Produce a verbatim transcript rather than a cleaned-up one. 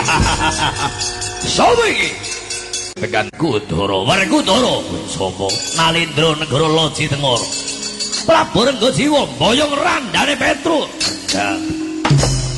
Sapa iki? Tekan Kudara, Werkudara, sapa? Nalindra negara Loji Tengara. Prabu Renggajiwa, boyong randane Petruk.